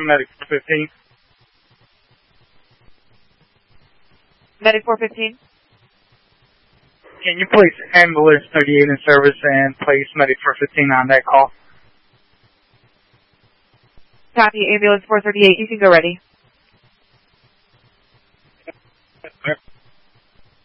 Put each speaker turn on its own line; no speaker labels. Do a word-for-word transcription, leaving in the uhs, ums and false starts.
from Medic four fifteen.
Medic four fifteen.
Can you place ambulance thirty-eight in service and place Medic four fifteen on that call?
Copy, ambulance four thirty-eight. You can go ready.